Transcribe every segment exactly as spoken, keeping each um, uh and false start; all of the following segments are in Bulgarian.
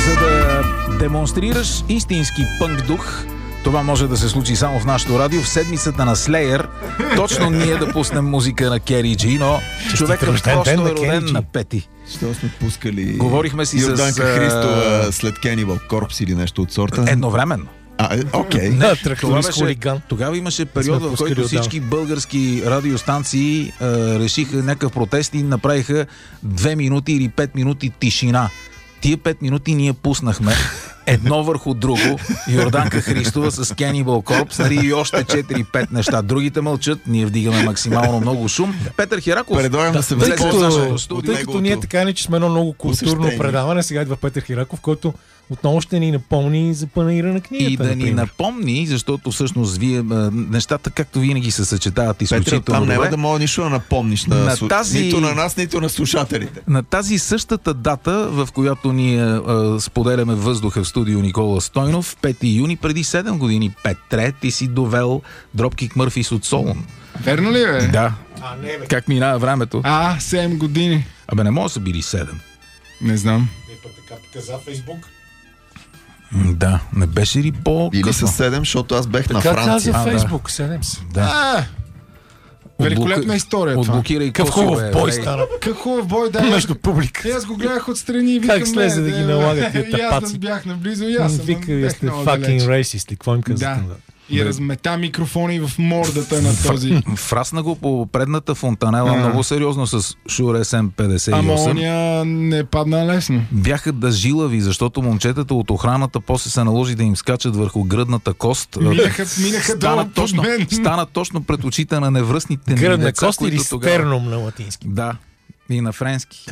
За да демонстрираш истински пънк дух, това може да се случи само в нашото радио в седмицата на Slayer. Точно ние да пуснем музика на Кери Джи, но човекът просто е роден на пети. Що сме пускали Говорихме си Йорданка с Христова след Cannibal Corpse или нещо от сорта? Едновременно. А, окей. Да, Това тракторист беше, хулиган. тогава имаше период, в който всички български радиостанции е, решиха някакъв протест и направиха две минути или пет минути тишина. Тия пет минути ние пуснахме едно върху друго, Йорданка Христова с Cannibal Corpse, нали, и още четири-пет неща. Другите мълчат, ние вдигаме максимално много шум. Петър Хираков, Предлагам да се Тъй възползвам като, от тъй като ние неговото така не, че сме едно много културно посещение. предаване, сега идва Петър Хираков, който отново ще ни напомни за панаира на книгата. и да ни например. напомни, защото всъщност вие е, нещата както винаги се съчетават Петър, изключително там няма добре. да мога нищо да напомниш на, На слу... тази- нито на нас, нито на слушателите. На тази същата дата, в която ние а, споделяме въздуха в студио Никола Стойнов, пети юни, преди седем години, Петре, ти си довел Dropkick Murphys от Солун. Верно ли, бе? Да. А, не, бе. Как минава времето? А, седем години. Абе, не може да са били седем. Не знам. Е, пък така каза Фейсбук. М, Да, не беше ли по Или с седем, защото аз бех на Така Франция. каза А, да. Фейсбук, седем са. Да. А, великолепна история това. Отблокирай Какъв кода, хубав бе, бой ей. стана Как хубав бой, да. между публика. И аз го гледах отстрани и викам... Как слезе не, да ги не, налагат тия И аз тапаци. да бях наблизо и аз съм. Вика, вие бях сте много fucking далеч. racist ли? Какво им казвате? Да. И размета микрофони в мордата на този... Фрасна го по предната фонтанела А. много сериозно с Shure Ес Ем петдесет и Ама осем. оня не падна лесно. Бяха да жилави, защото момчетата от охраната после се наложи да им скачат върху гръдната кост. Минаха, минаха долу Стана под точно, мен. стана точно пред очите на невръстните ни Гръдна деца, кост или които тогава... стерном на латински? Да, и на френски.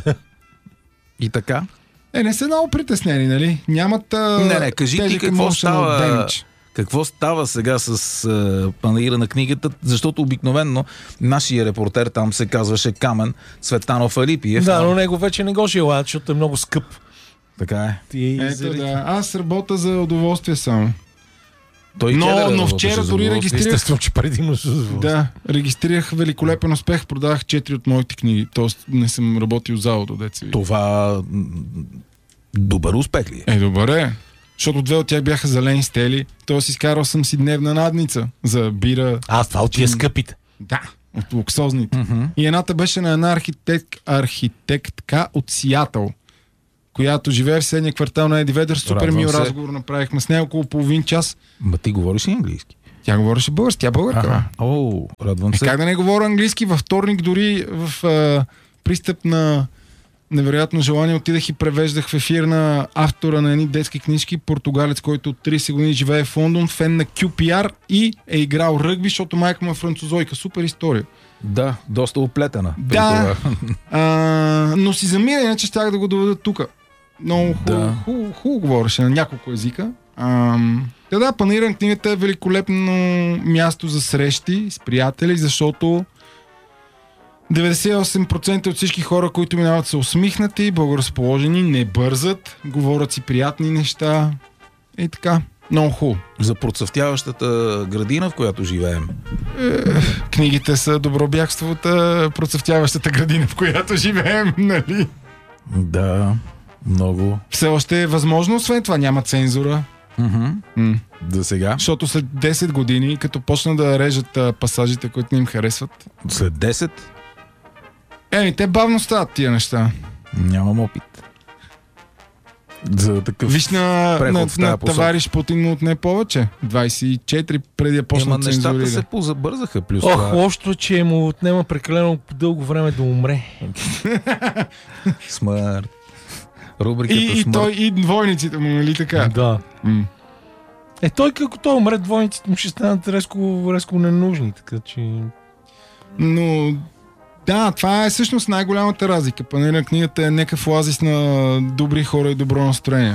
И така. Е, не са много притеснени, нали? Нямат... а, Не, не, кажи ти Telic какво Emotional става, Damage. какво става сега с а, панаира на книгата, защото обикновенно нашия репортер там се казваше Камен Цветанов Алипиев. Да, но него вече не го желаят, защото е много скъп. Така е. Ти Ето да. Аз работя за удоволствие само. Той Но- Келер но работеше вчера за дори удоволствие. регистрирах- Естествено, че предимно с удоволствие. Да, регистрирах великолепен успех, продах четири от моите книги. Тоест не съм работил за аудо, деца ви. Това м, добър успех ли е? Е, добре. Защото две от тях бяха зелени стели. Тоест изкарал съм си дневна надница за бира. А, това от тия скъпите. Да, от луксозните. Мгм. И едната беше на една архитект, архитектка от Сиатъл, която живее в съседния квартал на Еди Ведър. Супер Радвам мил се. разговор направихме с нея около половин час. Ма ти говориш ли английски? Тя говореше български, тя е българка. Ага. бе. О, радвам Е, се. как да не говоря английски? Във вторник дори в а, пристъп на невероятно желание отидах и превеждах в ефир на автора на едни детски книжки, португалец, който от трийсет години живее в Лондон, фен на Кю Пи Ар и е играл ръгби, защото майка му е французойка. Супер история. Да, доста оплетена. при Да. това. А, но си замира, иначе щях да го доведа тук. Много хубаво Да. хубаво, хубаво говореше на няколко езика. Ам, да, да, панаира на книгата е великолепно място за срещи с приятели, защото деветдесет и осем процента от всички хора, които минават, са усмихнати, благоразположени, не бързат, говорят си приятни неща и така. Много хубаво. За процъфтяващата градина, в която живеем. Книгите са добробягствата, процъфтяващата градина, в която живеем, нали? Да, много. Все още е възможно, освен това няма цензура. Мгм. М. За сега. Защото след десет години, като почна да режат а, пасажите, които не им харесват, След десет еми, те бавно стават тия неща. нямам опит. За такъв... Виж на, преход на, в тая на посока. товариш Путин му от не повече. двайсет и четири преди да Ема почна нещата цензурира. се позабързаха, плюс Ох, това. лошото, че му отнема прекалено дълго време да умре. Смърт. Рубриката И, и смърт. той, и двойниците му, нали така? Да. М. Е, той като той умре, двойниците му ще станат резко, резко ненужни, така че... Но да, това е всъщност най-голямата разлика. Панаира на книгата е някакъв оазис на добри хора и добро настроение.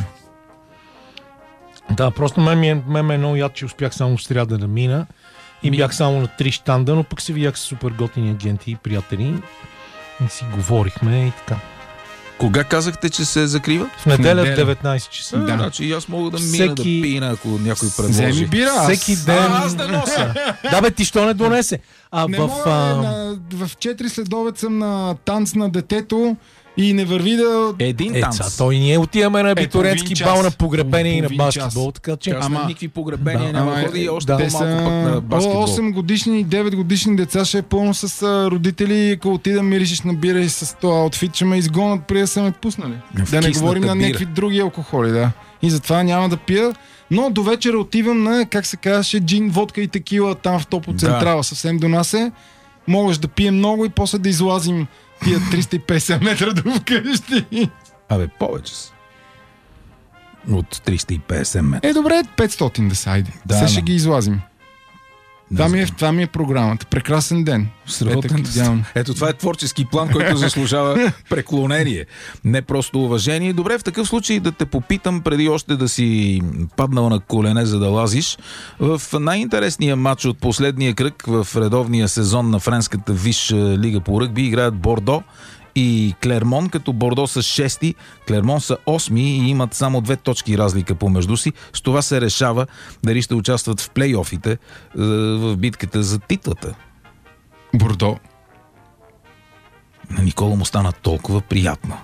Да, просто мен ми е, мен ме е много яд, че успях само в сряда да мина и бях само на три щанда, но пък се видях с супер готини агенти и приятели и си говорихме и така. Кога казахте, че се закрива? В неделя в неделя. деветнайсет часа. Да. Значи и аз мога да мина Всеки- да пина, ако някой предложи. Вземи бира. аз- Всеки ден... А, аз да нося. Да бе, ти що не донесе? А Не в... мога, А... на, в четири следобед съм на танц на детето и не върви да... Един Е, танц. ца, той ние отиваме на абитуренски половин бал час. на погребение и на Половин час. баскетбол, така че... Тя сме Ама- никакви погребения, Да, няма ама, ходи и още да. Те по-малко са пък на баскетбол. осем годишни и девет годишни деца ще е пълно с а, родители. Ако отида миришеш на бира и с този аутфит, ще ме изгонят преди да са ме пуснали. Да не кисната говорим на бира. някакви други алкохоли, да. И затова няма да пия. Но до вечера отивам на, как се казваше, джин, водка и текила там в Топо Централа. Съвсем до нас е. Можеш да пием много и после да излазим тия триста и петдесет метра до вкъщи. Абе, повече са. От триста и петдесет метра. Е, добре, петстотин да са, айде. Да, Сега ще ама. ги излазим. Не Това ми, е, знам. това ми е програмата. Прекрасен ден. Сработен. Петък, идеално. Ето това е творчески план, който заслужава преклонение. Не просто уважение. Добре, в такъв случай да те попитам, преди още да си паднал на колене, за да лазиш. В най-интересния матч от последния кръг в редовния сезон на френската Висша лига по ръгби играят Бордо и Клермон, като Бордо са шести, Клермон са осми и имат само две точки разлика помежду си. С това се решава дали ще участват в плейофите е, в битката за титлата. Бордо. На Никола му стана толкова приятно.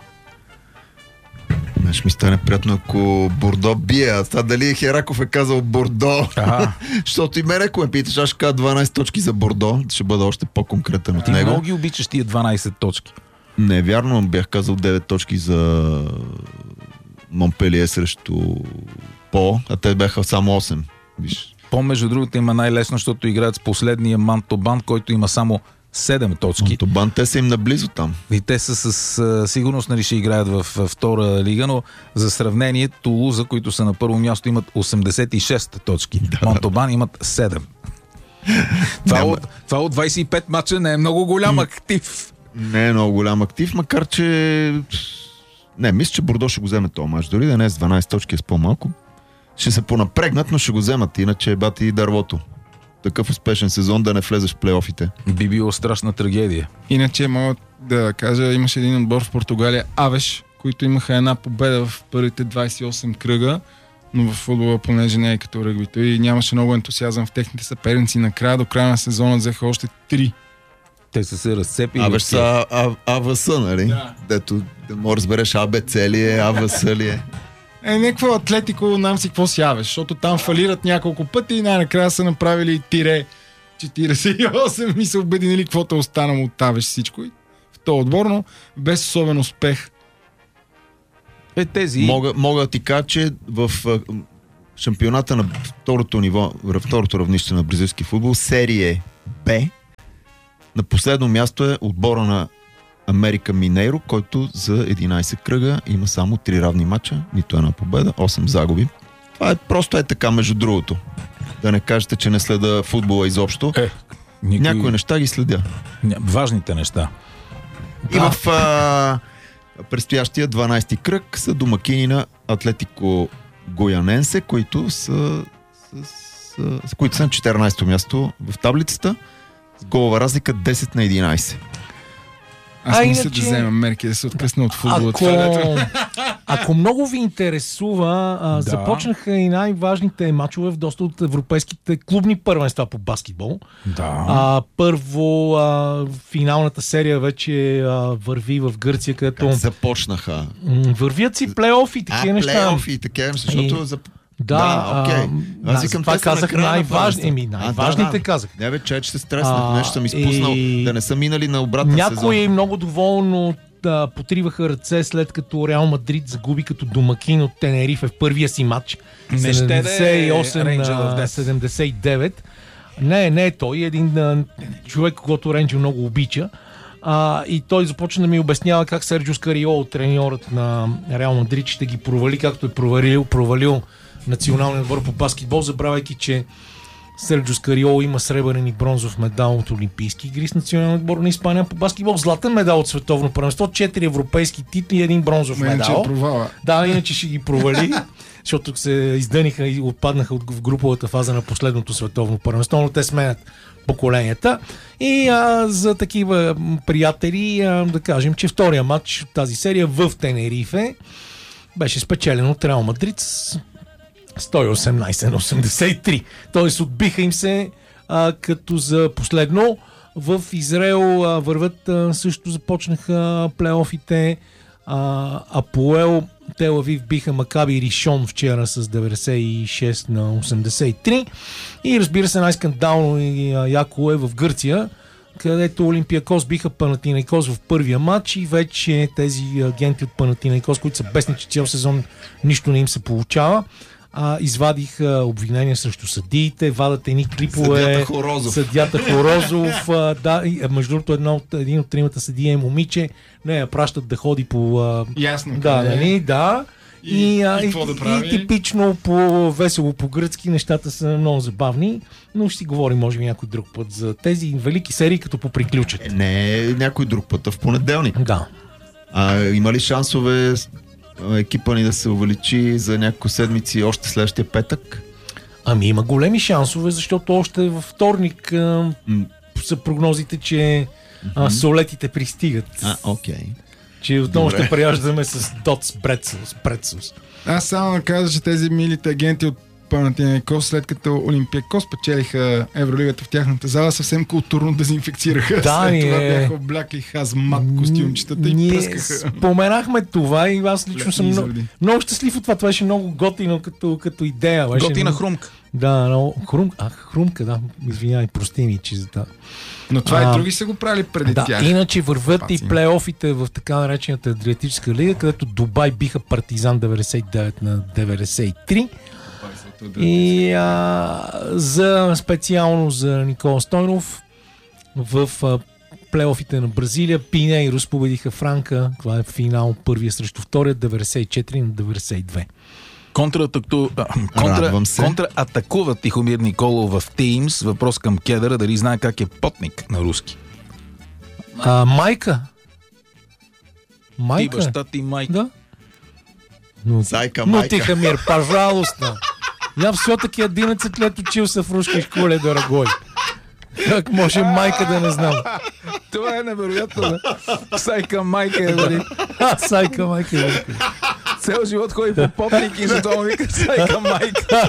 Мен ще ми стане приятно, ако Бордо бие. А това дали Хераков е казал Бордо? Ага. Защото и мен, ако ме питаш, аз ще кажа дванайсет точки за Бордо. Ще бъда още по-конкретен от Ти него. много ги обичаш тия дванайсет точки. Не е вярно, бях казал девет точки за Монпелие срещу По, а те бяха само осем. Виж. По, между другото, има най-лесно, защото играят с последния Мантобан, който има само седем точки. Тобан, те са им наблизо там. И те са с а, сигурност, нали, ще играят в, в втора лига, но за сравнение Тулуза, които са на първо място, имат осемдесет и шест точки. Да. Мантобан имат седем. това, Няма. от, това от двайсет и пет мача не е много голям актив. Не е много голям актив, макар че... Не, мисля, че Бордо ще го вземе този мач. Дори да не е с дванайсет точки, е с по-малко. Ще се понапрегнат, но ще го вземат. Иначе е бати и дървото. Такъв успешен сезон да не влезеш в плейофите. Би било страшна трагедия. Иначе мога да кажа, имаше един отбор в Португалия, Авеш, които имаха една победа в първите двайсет и осем кръга, но в футбола, понеже не е като ръгбито и нямаше много ентусиазъм в техните съперници. Накрая до края на сезона взеха още три. Те са се разцепили. Абе, са А- АВС, нали? Да. Дето да може разбереш АБЦ ли е, АВС ли е. Е, някакво Атлетико, нам си какво си Авеш, защото там фалират няколко пъти и най-накрая са направили тире четирийсет и осем и са обединили каквото е останало от Авеш всичко. И в този отбор, но без особен успех. Е, тези... Мога, мога да ти кажа, че в а, шампионата на второто ниво, второто равнище на бразилски футбол, серия Б, на последно място е отбора на Америка Минейро, който за единайсет кръга има само три равни мача, нито една победа, осем загуби. Това е просто е така, между другото. Да не кажете, че не следа футбола изобщо. Е, никой... Някои неща ги следя. Ня- Важните неща. И в а, предстоящия дванайсети кръг са домакини на Атлетико Гояненсе, които са, с, с, с, които са на четиринайсето място в таблицата с голова разлика десет на единайсет. Аз А, а, мисля иначе- да взема мерки да се откъсна от футбола. Ако, Това, дето- ако много ви интересува, а, Да. започнаха и най-важните мачове в доста от европейските клубни първенства по баскетбол. Да. А, първо, а, финалната серия вече а, върви в Гърция, където Как започнаха? м, вървят си плейофи и А, такива неща. плейофи и така, защото... И- За... Да, Да, окей. а, Аз викам, това те са на казах края на най-важни. първенството. Еми, А, най-важните да, да. казах. Не бе, че, че се стреснах, А, нещо съм изпуснал, и- да не са минали на обратен Някои сезон. много доволно да, потриваха ръце, след като Реал Мадрид загуби като домакин от Тенерифе в първия си матч. Не ще да е седемдесет и осем Angel of на Death. седемдесет и девет. Не, не е той. Един а, човек, когато Ренджо много обича. А, и той започна да ми обяснява как Серджио Скариоло, треньорът на Реал Мадрид, ще ги провали, както е провалил, провалил националния отбор по баскетбол, забравяйки, че Серджио Скариоло има сребърен и бронзов медал от Олимпийски игри с националния отбор на Испания по баскетбол, златен медал от световно първенство, четири европейски титли и един бронзов Ма, иначе медал. е провала. Да, иначе ще ги провали, защото се издъниха и отпаднаха от- в груповата фаза на последното световно първенство, но те сменят поколенията. И а, за такива м, приятели, а, да кажем, че втория матч от тази серия в Тенерифе беше спечелен от Реал Мадрид с сто и осемнайсет на осемдесет и три. Тоест отбиха им се а, като за последно. В Израел а, върват а, също започнаха плейофите. А, Апоел Тел Авив биха Макаби Ришон вчера с деветдесет и шест на осемдесет и три. И разбира се, най-скандално и яко е в Гърция, където Олимпиакос биха Панатинайкос в първия матч и вече тези агенти от Панатинайкос, които са бесни, че цял сезон нищо не им се получава, а, извадиха обвинения срещу съдиите, вадат едни клипове. Съдията Хорозов. Съдията Хорозов. А, да, и, между другото, едно от, един от тримата съдия е момиче. Не, я пращат да ходи по... А, Ясно. да, нали, да. И, и, а, и, и, да и типично по весело по гръцки нещата са много забавни, но ще си говорим може би някой друг път за тези велики серии, като поприключат. Не, някой друг път, а в понеделник. Да. А има ли шансове екипа ни да се увеличи за няколко седмици още следващия петък? Ами има големи шансове, защото още във вторник а, М. са прогнозите, че а, солетите пристигат. А, окей. Че отново Добре. ще преяждаме с Дотс Брецелс. Брецелс. Аз само да кажа, че тези милите агенти от Панатинайкос, след като Олимпиакос печелиха Евролигата в тяхната зала, съвсем културно дезинфекцираха. Да, след ние- това бяха облякли хазмат костюмчетата и Ние пръскаха. споменахме това и аз лично съм много, Изради. много щастлив от това. Това беше много готино като, като идея. Беше Готина много- хрумка. Да, много хрум... а, хрумка, да. Извинявай, прости ми, че за това. Но това А, и други са го правили преди Да, тях. иначе върват Паци. и плейофите в така наречената Адриатическа лига, където Дубай биха Партизан деветдесет и девет на деветдесет и три. И а, за специално за Никола Стойнов в а, плейофите на Бразилия Пинейрос победиха Франка. Това е финал първия срещу втория, деветдесет и четири на деветдесет и две. Контратакту... а, Контра... Радвам се. Контратакува Тихомир Николов в Teams. Въпрос към Кедъра, дали знае как е потник на руски. А, майка. Ти Майка. баща ти майка. Да. Ну, Зайка, ну майка. Тихомир, пожалуйста. Я все-таки одиннадцать лет учился в русской школе, дорогой. Как може майка да не знам? Това е невероятно. Да? Сайка майка е, нали? А, сайка майка. е. Цел живот ходи по потник и затова му вика сайка майка.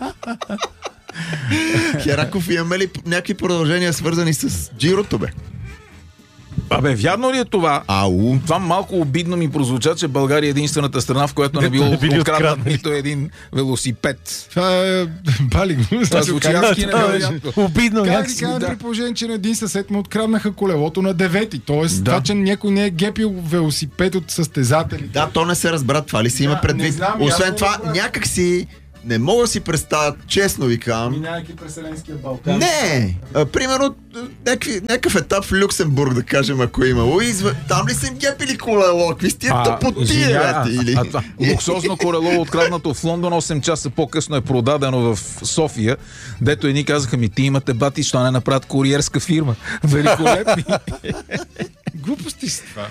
Хераков, имаме ли някакви продължения свързани с Джирото, бе? Абе, вярно ли е това? Ау. Това малко обидно ми прозвуча, че България е единствената страна, в която не било не били откраднат откраднати. нито един велосипед. Това е бали. Това звучи адски невероятно. Обидно Как да някакси. кажа, да. при положение, че на един съсед му откраднаха колелото на девети. Тоест, Да. това, че някой не е гепил велосипед от състезатели. Да, то не се разбра, това ли си има Да, предвид? не знам, Освен ясно това, разбрах. някак си не мога да си представя, честно ви казвам. Минавайки през Еленския Балкан. Не! А, примерно, някакви, някакъв етап в Люксембург, да кажем, ако е имало. Изв... Там ли са им гепили колело? Какви сте тъпоти, извиня, а, бе, или? а, това, луксозно колело, откраднато в Лондон, осем часа по-късно е продадено в София, дето едни казаха ми, ти имате бати, що не направят куриерска фирма. Великолепни. Глупости с това.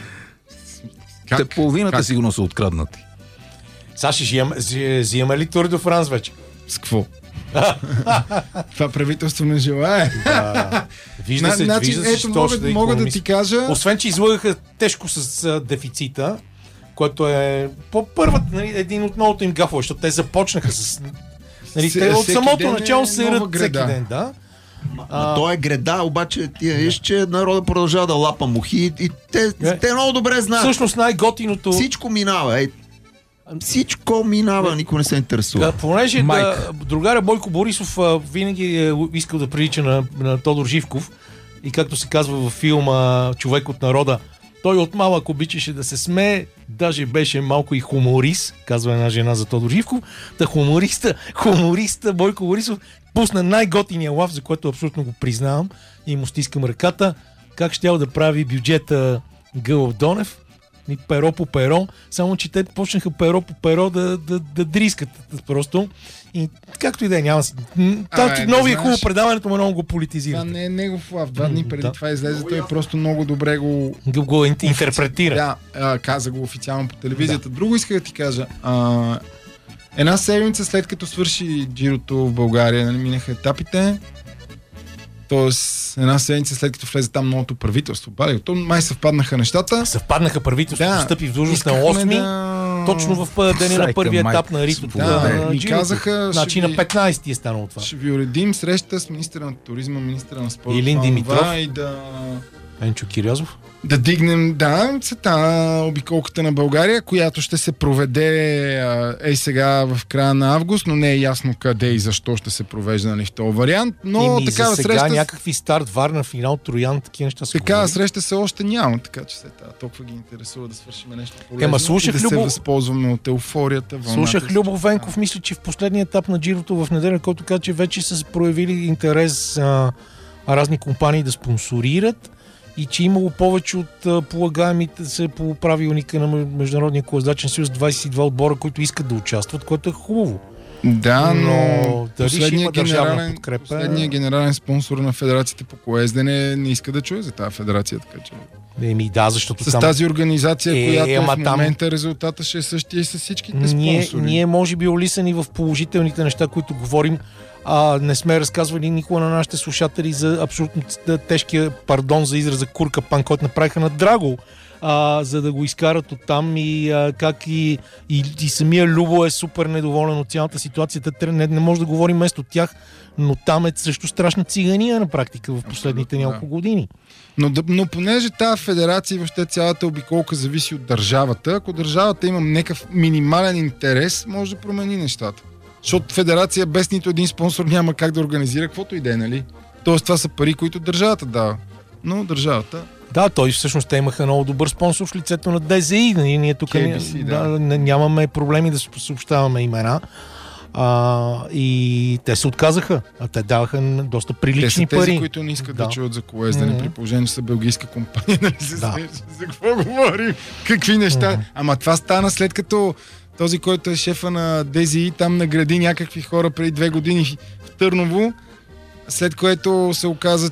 Те половината Как? сигурно са откраднати. Саши, ще имаме- ще взимаме ли Тур де Франс вече? С какво? Това правителство не желае. Вижда се, Значи, вижда се, ето, че мога, ще мога да икономист- ти кажа... Освен, че излъгаха тежко с а, дефицита, което е по първата, нали, един от многото им гафове, защото те започнаха с... Нали, Се- те от всеки самото ден е начало се нова рът всеки греда. ден, да. А, то е греда, обаче ти виж, че народа продължава да лапа мухи и те, Е. те много добре знаят. Всъщност най-готиното... Всичко минава. Е, всичко минава, никой не се интересува. Да, понеже да, Майка. другаря Бойко Борисов а, винаги е искал да прилича на, на Тодор Живков и както се казва във филма Човек от народа, той от малък обичаше да се смее, даже беше малко и хуморист, казва една жена за Тодор Живков. Та хумориста, хумориста Бойко Борисов пусна най-готиния лав, за което абсолютно го признавам и му стискам ръката, как щял да прави бюджета Гълъв Донев. И перо по перо, само че те почнаха перо по перо да, да, да дрискат просто. И както и да е, няма си. Тази Абе, новия да хубаво знаеш- предаването, но много го Това политизират. не е негов лав. Два дни преди Да. това излезе, той просто много добре го... Го, го ин- интерпретира. Да, а, каза го официално по телевизията. Друго иска да ти кажа. А, една седмица след като свърши джирото в България, нали, минаха етапите, Тоест, една седмица след като влезе там новото правителство. Бали, то май съвпаднаха нещата. Съвпаднаха правителството, Да, да, стъпи в длъжност на искахме осми. да точно в деня на първия етап на ритото. Да, ми казаха... Значи на петнайсети е станало това. Ще ви уредим среща с министъра на туризма, министъра на спорта. Илин Димитров. И да... Енчо Кирязов. Да дигнем, да, цета обиколката на България, която ще се проведе е сега в края на август, но не е ясно къде и защо ще се провежда, нали, в този вариант. Но и такава за сега среща... някакви старт, Варна, финал, Троян, такива неща са. Такава среща се още няма, така че се толкова ги интересува да свършим нещо полезно. Ема, слушах, и да Любо... се възползваме от еуфорията. Слушах Любо Венков, мисля, че в последния етап на Джирото в неделя, който каза, че вече са проявили интерес а, разни компании да спонсорират и че имало повече от а, полагаемите се по правилника на Международния колездачен съюз двайсет и два отбора, които искат да участват, което е хубаво. Да, но последният генерален, последния генерален спонсор на Федерацията по колездене не иска да чуе за тази федерация, така че... Еми да, защото с там... тази организация, е, която е, в момента там... резултата ще е същия и с всичките ние, спонсори. Ние може би олисани в положителните неща, които говорим, а не сме разказвали никога на нашите слушатели за абсолютно тежкия, пардон за израза, курка пан, който направиха на Драго, а, за да го изкарат оттам и а, как и, и, и самия Любо е супер недоволен от цялата ситуация. Не, не може да говорим вместо тях, но там е също страшна цигания на практика в последните няколко години. Но, но понеже тази федерация и въобще цялата обиколка зависи от държавата, ако държавата има някакъв минимален интерес, може да промени нещата. Защото федерация без нито един спонсор няма как да организира каквото и да е, нали? Тоест това са пари, които държавата дава. Но държавата... Да, той всъщност те имаха много добър спонсор в лицето на ДЗИ. Ние, ние тук Кей Би Си, да, да. нямаме проблеми да съобщаваме имена. А, и те се отказаха, а те даваха доста прилични те са тези, пари. Тези, които не искат да, да чуят за колездене, mm-hmm. при положение, че са белгийска компания. Нали се да. За какво говорим? Какви неща? Mm-hmm. Ама това стана след като този, който е шефа на ДЗИ, там награди някакви хора преди две години в Търново, след което се оказа,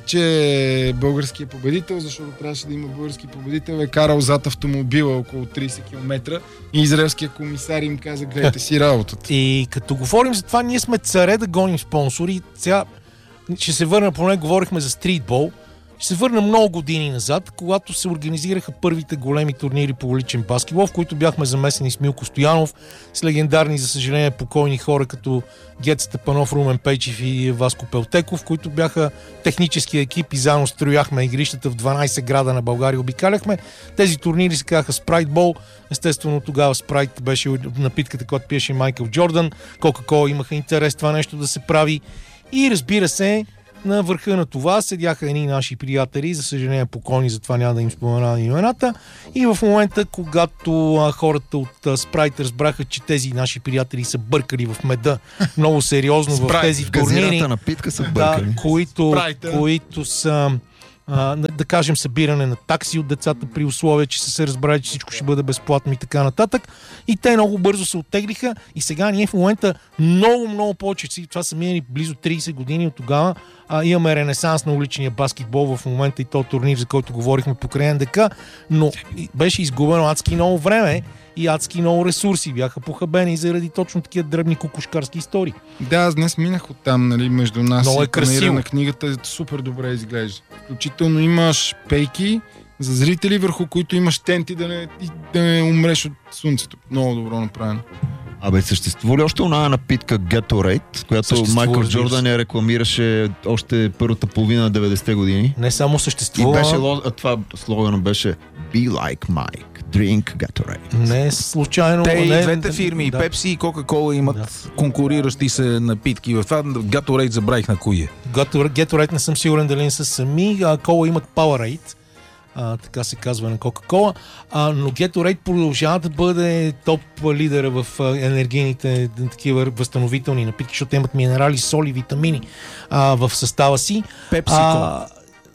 че българският победител, защото трябваше да има български победител, е карал зад автомобила около трийсет километра и израелският комисар им каза, гледайте си работата. И като говорим за това, ние сме царе да гоним спонсори. Сега ще се върна, поне говорихме за стритбол, ще се върна много години назад, когато се организираха първите големи турнири по уличен баскетбол, в които бяхме замесени с Милко Стоянов, с легендарни, за съжаление, покойни хора като Гец Степанов, Румен Пейчев и Васко Пелтеков, които бяха технически екип и заедно строяхме игрищата в дванайсет града на България, обикаляхме. Тези турнири се казаха Спрайтбол. Естествено, тогава Спрайт беше напитката, която пиеше Майкъл Джордан. Кока-кола имаха интерес това нещо да се прави. И разбира се, на върха на това седяха едни наши приятели, за съжаление покойни, затова няма да им споменавам имената. И в момента, когато а, хората от а, Спрайт разбраха, че тези наши приятели са бъркали в меда много сериозно в тези турнири, напитка са бъркали. Да, които, които са а, да кажем събиране на такси от децата при условие, че са се разбрали, че всичко ще бъде безплатно и така нататък. И те много бързо се оттеглиха и сега ние в момента много, много повече, това са минали близо трийсет години от тогава, а, имаме ренесанс на уличния баскетбол в момента и то турнир, за който говорихме покрай НДК, но беше изгубено адски много време и адски много ресурси бяха похабени заради точно такива дребни кукушкарски истории. Да, аз днес минах оттам, нали, между нас много и е красиво. на книгата супер добре изглежда. Включително имаш пейки за зрители, върху които имаш тенти да не, да не умреш от слънцето. Много добро направено. Абе, съществува ли още оная напитка Gatorade, която Майкъл Джордан я рекламираше още първата половина на деветдесетте години? Не само съществува... И беше, това слогана беше Be like Mike, drink Gatorade. Не е случайно... Те не, и двете фирми, да. Пепси и Кока-Кола имат да. конкуриращи се напитки. В това Gatorade забравих на кои е. Gatorade не съм сигурен дали не са сами, а Кола имат Powerade. А, така се казва на Кока-Кола, а, но Gatorade продължава да бъде топ лидера в а, енергийните такива възстановителни напитки, защото имат минерали, соли, витамини а, в състава си. PepsiCo.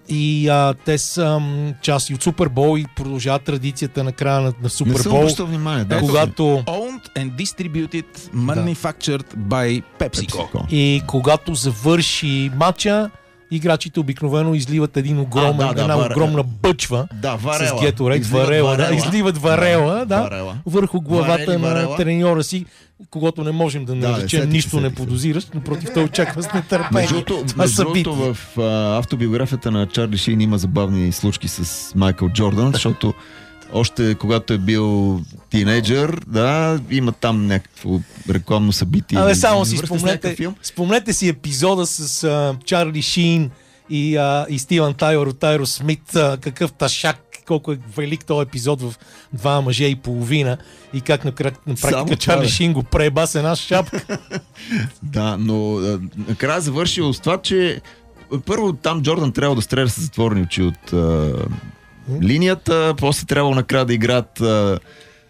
И а, те са м, част и от Супербол и продължават традицията на края на, на Супербол. Не съм внимание, да. Когато... Owned and distributed, manufactured да. by PepsiCo. PepsiCo. И когато завърши матча, играчите обикновено изливат един огромен, а, да, да, една вар... огромна бъчва да, варела. с Gatorade, варела, варела. Да, изливат варела, да, варела. върху главата Варели, на варела. треньора си, когато не можем да наречем, да, нищо сетите, не сетите. подозираш, напротив, той очаква с нетърпение. Между другото, в а, автобиографията на Чарли Шин има забавни случки с Майкъл Джордан, защото още когато е бил тинейджър, да, има там някакво рекламно събитие. Абе, само си спомнете, спомнете си епизода с а, Чарли Шин и, а, и Стивън Тайлър от Аеросмит, а, какъв ташак, колко е велик този епизод в Два мъже и половина и как на, на практика Чарли Шин го преба с една шапка. Да, но а, накрая завършил с това, че първо там Джордан трябва да стреля с затворени очи от а, линията, после трябвало накрая да играят а,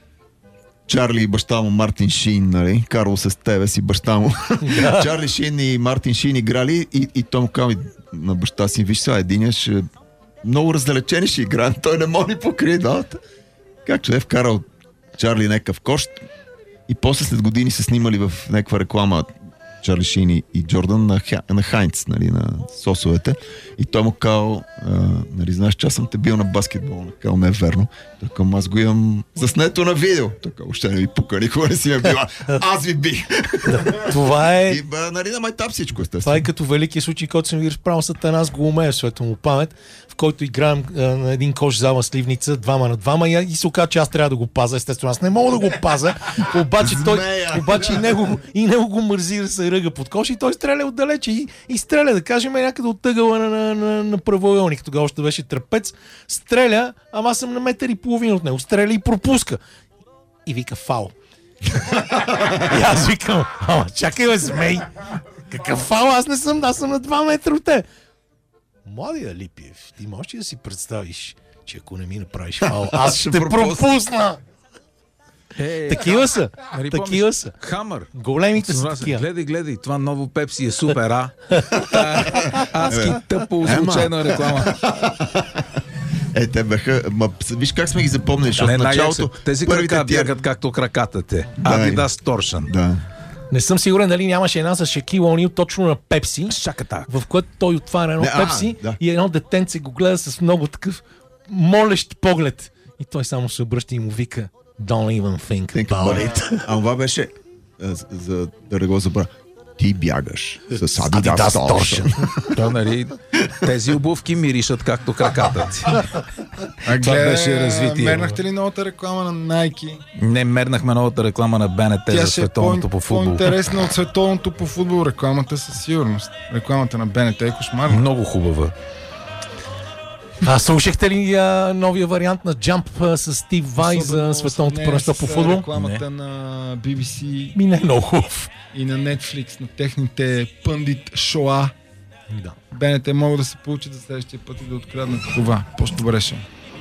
Чарли и баща му Мартин Шин, нали? Карло с тебе си баща му. Да. Чарли Шин и Мартин Шин играли и, и той му казва на баща си, виж сега, единия ще много раздалечени ще играем, той не може ни покрие двамата. Както е вкарал Чарли някакъв кощ и после след години се снимали в някаква реклама Чарли Шин и Джордан на, на Хайнц, нали, на сосовете. И той му казал, нали, знаеш, че аз съм те бил на баскетбол. Казал, не е верно. Той към аз го имам заснето на видео. Той казал, още не ви пука, никога не си ме била. Аз ви бих. Да, това е... И, бе, нали, на майтап всичко, естествено. Това е като великия случай, който съм ви разправил с Атанас Голомеев, светла му памет, в който играем а, на един кош зала сливница, двама на двама, и се оказа, че аз трябва да го паза. Естествено, аз не мога да го паза, обаче той, обаче и него, и него го мързи да се ръга под кош и той стреля отдалече и, и стреля, да кажем, някъде от тъгъла на, на, на, на правоъгълник. Тогава още беше трапец. Стреля, ама аз съм на метър и половина от него. Стреля и пропуска. И вика фаул. И аз викам, ама чакай бе, змей. Какъв фаул? Аз не съм, аз съм на два метра от те. Младия Липиев, ти можеш ли да си представиш, че ако не ми направиш фаул, аз ще пропусна. Е, такива са. Нали, такива са. Хамър. Големите са такива. Гледай, гледай, това ново Пепси е супер, а? Адски тъпо озвучена реклама. Е, те бяха... Ма, виж как сме ги запомнили, защото в началото... Тези крака бягат както краката те. Адидас Торшън. Да. Не съм сигурен дали нямаше една с Шакил Онил точно на Пепси, Шаката, в което той отваря едно не, Пепси а, да. и едно детенце го гледа с много такъв молещ поглед. И той само се обръща и му вика Don't even think, think about it. it. А това беше, за, за да не го забравя, ти бягаш с Адидас Торшън. То, нали, тези обувки миришат както краката ти. А това беше развитие. Мернахте ли новата реклама на Nike? Не, мернахме новата реклама на БНТ Тя за световното по футбол. Тя ще е по-интересна от световното по футбол. Рекламата със сигурност. Рекламата на БНТ е кошмарна. Много хубава. А слушахте ли а, новия вариант на Jump а, с Стив Вай за световното първенство по футбол? Рекламата не. На Би Би Си. Ми не е много хубав. И на Netflix, на техните пъндит шоа. Да. БНТ могат да се получат за следващия път и да откраднат това. По-добре ще.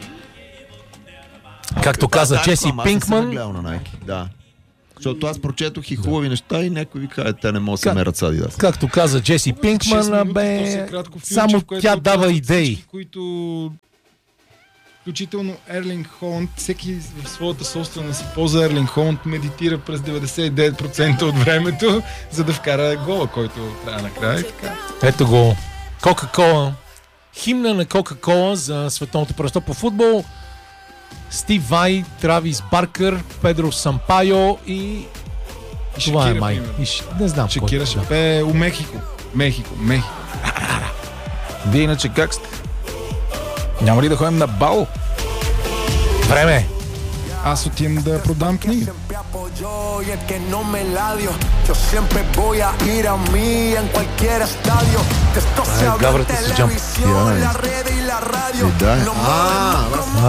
Както каза Джеси Пинкман. Да. Защото аз прочетох и хубави да. неща и някой ви казва, те не могат да се мерят с Адидас. Както каза Джеси Пинкман, бе, само тя дава идеи. Всички, които включително Ерлинг Холанд, всеки в своята собствена си поза Ерлинг Холанд медитира през деветдесет и девет процента от времето, за да вкара гола, който трябва накрая. Така. Ето го. Кока-кола. Химна на Кока-кола за световното първенство по футбол. Стив Вай, Травис Баркър, Педро Сампайо и... и това Шакира, е май. И ш... Не знам. Шакира ще пее у Мехико. Мехико, Мехико. Вие иначе как сте? Няма ли да ходим на бал? Време! Аз отивам да продам книги. Гаврата с Джамп. Да.